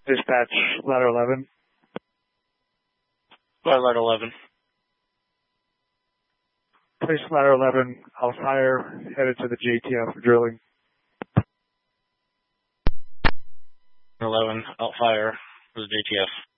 Dispatch, ladder 11. Ladder 11. Place ladder 11, I'll fire, headed to the JTF for drilling. 11, out fire for the JTF.